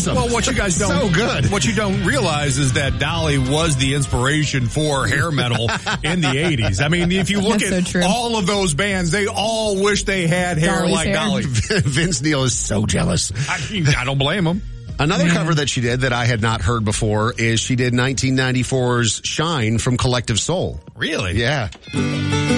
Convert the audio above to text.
awesome. Well, what you guys don't so good. What you don't realize is that Dolly was the inspiration for hair metal in the 80s. I mean, if you look That's at so all of those bands, they all wish they had hair Dolly's like hair. Dolly. Vince Neil is so jealous. I mean, I don't blame him. Another cover that she did that I had not heard before is she did 1994's Shine from Collective Soul. Really? Yeah.